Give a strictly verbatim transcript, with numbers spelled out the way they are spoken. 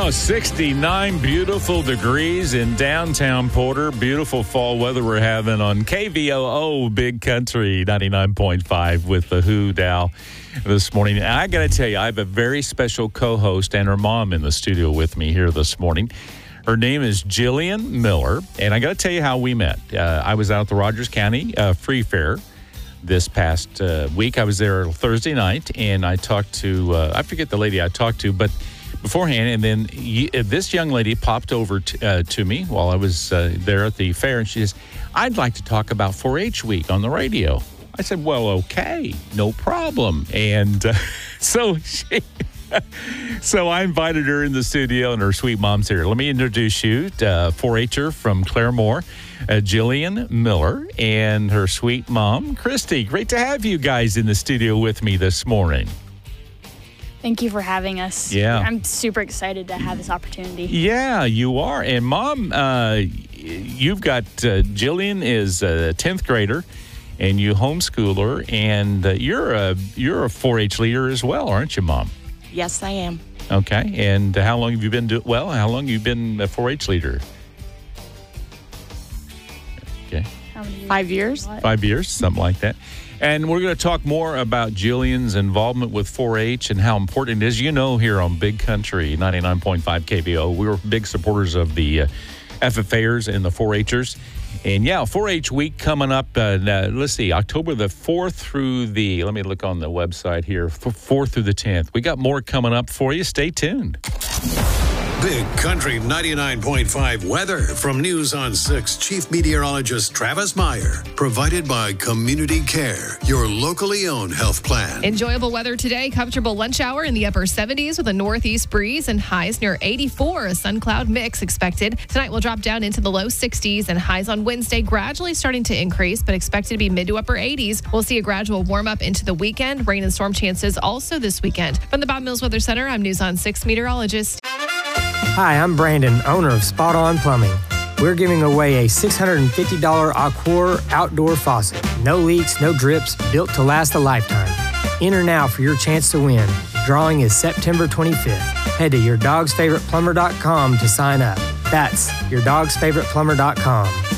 Oh, sixty-nine beautiful degrees in downtown Porter. Beautiful fall weather we're having on K V O O Big Country ninety-nine point five with the Who Dow this morning. And I got to tell you, I have a very special co-host and her mom in the studio with me here this morning. Her name is Jillian Miller, and I got to tell you how we met. Uh, I was out at the Rogers County uh, Free Fair this past uh, week. I was there Thursday night, and I talked to, uh, I forget the lady I talked to, but beforehand, and then y- this young lady popped over t- uh, to me while I was uh, there at the fair, and she says, I'd like to talk about four H week on the radio. I said, well, okay, no problem. And uh, so she... So I invited her in the studio, and her sweet mom's here. Let me introduce you to uh, four H-er from Claremore, uh, Jillian Miller, and her sweet mom, Christy. Great to have you guys in the studio with me this morning. Thank you for having us. Yeah. I'm super excited to have this opportunity. Yeah, you are. And Mom, uh, you've got, uh, Jillian is a tenth grader, and you homeschool her, and uh, you're a you're a four H leader as well, aren't you, Mom? Yes, I am. Okay. And how long have you been doing? Well, how long have you been a four H leader? Okay. How many years? Five years. Five years, something like that. And we're going to talk more about Jillian's involvement with four H and how important it is. You know, here on Big Country ninety-nine point five K V O, we were big supporters of the uh, F F A'ers and the four H'ers. And yeah, four H week coming up, uh, uh, let's see, October the fourth through the, let me look on the website here, fourth through the tenth. We got more coming up for you. Stay tuned. Big Country ninety-nine point five weather from News on six Chief Meteorologist Travis Meyer. Provided by Community Care, your locally owned health plan. Enjoyable weather today. Comfortable lunch hour in the upper seventies with a northeast breeze and highs near eighty-four. A sun cloud mix expected. Tonight will drop down into the low sixties and highs on Wednesday gradually starting to increase, but expected to be mid to upper eighties. We'll see a gradual warm up into the weekend. Rain and storm chances also this weekend. From the Bob Mills Weather Center, I'm News on six meteorologist. Hi, I'm Brandon, owner of Spot On Plumbing. We're giving away a six hundred fifty dollars Aquor outdoor faucet. No leaks, no drips, built to last a lifetime. Enter now for your chance to win. Drawing is September twenty-fifth. Head to your dogs favorite plumber dot com to sign up. That's your dogs favorite plumber dot com.